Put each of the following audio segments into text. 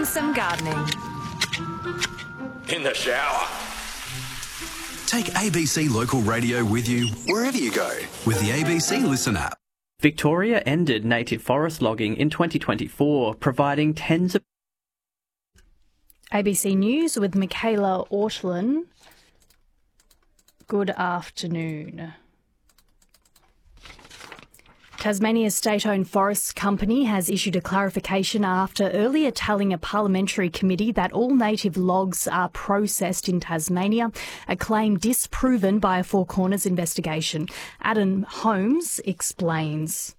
doing some gardening. In the shower. Take ABC Local Radio with you wherever you go with the ABC Listen app. Victoria ended native forest logging in 2024, providing tens of... ABC News with Michaela Ortlin. Good afternoon. Tasmania's state-owned Forests Company has issued a clarification after earlier telling a parliamentary committee that all native logs are processed in Tasmania, a claim disproven by a Four Corners investigation. Adam Holmes explains.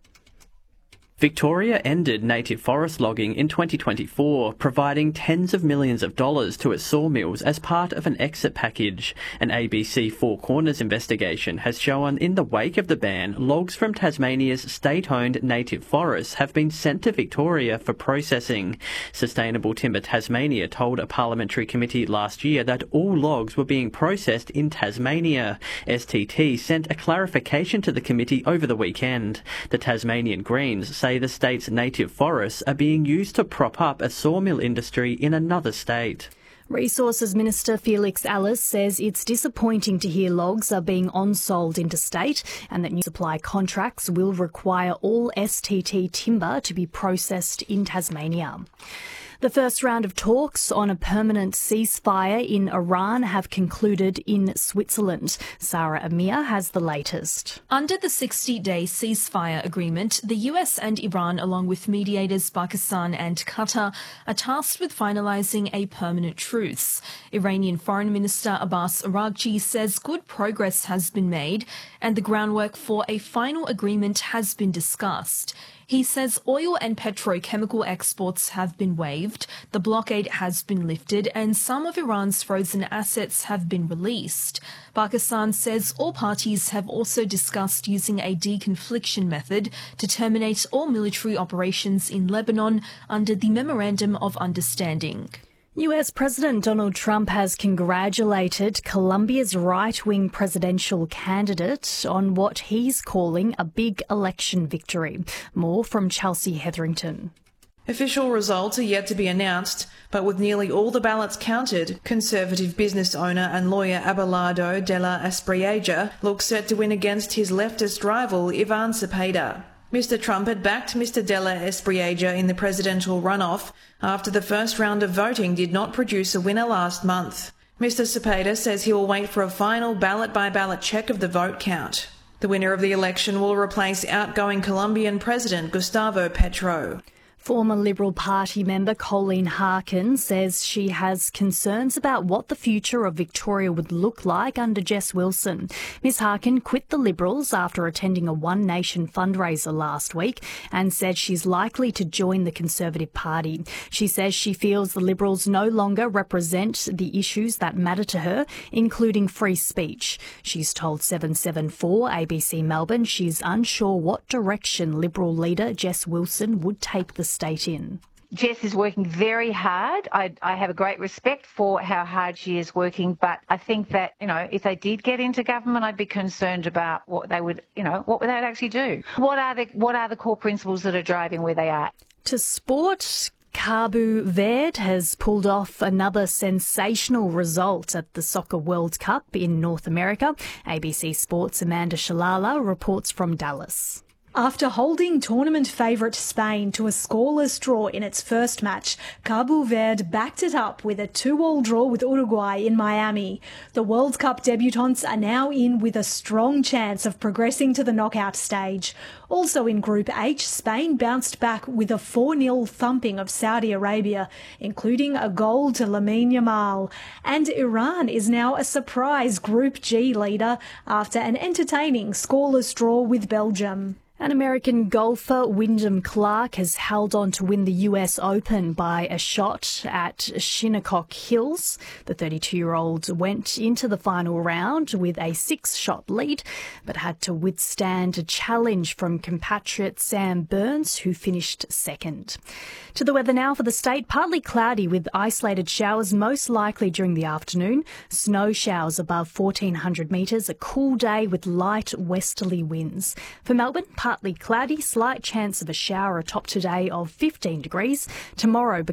Victoria ended native forest logging in 2024, providing tens of millions of dollars to its sawmills as part of an exit package. An ABC Four Corners investigation has shown in the wake of the ban, logs from Tasmania's state-owned native forests have been sent to Victoria for processing. Sustainable Timber Tasmania told a parliamentary committee last year that all logs were being processed in Tasmania. STT sent a clarification to the committee over the weekend. The Tasmanian Greens say the state's native forests are being used to prop up a sawmill industry in another state. Resources Minister Felix Ellis says it's disappointing to hear logs are being on-sold interstate and that new supply contracts will require all STT timber to be processed in Tasmania. The first round of talks on a permanent ceasefire in Iran have concluded in Switzerland. Sarah Amir has the latest. Under the 60-day ceasefire agreement, the US and Iran, along with mediators Pakistan and Qatar, are tasked with finalising a permanent truce. Iranian Foreign Minister Abbas Araghchi says good progress has been made and the groundwork for a final agreement has been discussed. He says oil and petrochemical exports have been waived, the blockade has been lifted, and some of Iran's frozen assets have been released. Pakistan says all parties have also discussed using a deconfliction method to terminate all military operations in Lebanon under the Memorandum of Understanding. US President Donald Trump has congratulated Colombia's right-wing presidential candidate on what he's calling a big election victory. More from Chelsea Hetherington. Official results are yet to be announced, but with nearly all the ballots counted, conservative business owner and lawyer Abelardo de la Espriella looks set to win against his leftist rival Ivan Cepeda. Mr. Trump had backed Mr. de la Espriella in the presidential runoff after the first round of voting did not produce a winner last month. Mr. Cepeda says he will wait for a final ballot-by-ballot check of the vote count. The winner of the election will replace outgoing Colombian President Gustavo Petro. Former Liberal Party member Colleen Harkin says she has concerns about what the future of Victoria would look like under Jess Wilson. Ms Harkin quit the Liberals after attending a One Nation fundraiser last week and said she's likely to join the Conservative Party. She says she feels the Liberals no longer represent the issues that matter to her, including free speech. She's told 774 ABC Melbourne she's unsure what direction Liberal leader Jess Wilson would take the state in. Jess is working very hard. I have a great respect for how hard she is working, but I think that, if they did get into government, I'd be concerned about what they would actually do. What are the core principles that are driving where they are? To sport, Cabo Verde has pulled off another sensational result at the Soccer World Cup in North America. ABC Sports' Amanda Shalala reports from Dallas. After holding tournament favourite Spain to a scoreless draw in its first match, Cabo Verde backed it up with a 2-2 draw with Uruguay in Miami. The World Cup debutants are now in with a strong chance of progressing to the knockout stage. Also in Group H, Spain bounced back with a 4-0 thumping of Saudi Arabia, including a goal to Lamine Yamal. And Iran is now a surprise Group G leader after an entertaining scoreless draw with Belgium. An American golfer, Wyndham Clark, has held on to win the US Open by a shot at Shinnecock Hills. The 32-year-old went into the final round with a 6-shot lead, but had to withstand a challenge from compatriot Sam Burns, who finished second. To the weather now for the state. Partly cloudy with isolated showers, most likely during the afternoon. Snow showers above 1,400 metres. A cool day with light westerly winds. For Melbourne, partly cloudy, slight chance of a shower atop today of 15 degrees. Tomorrow